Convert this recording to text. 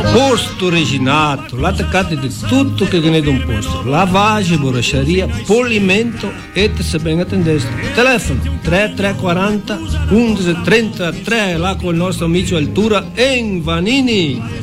Posto Reginato, l'attaccate di tutto che viene da un posto, lavaggi, borrasceria, polimento e se ben attendeste. Telefono 3340 1133, là con il nostro amico Altura in Vanini.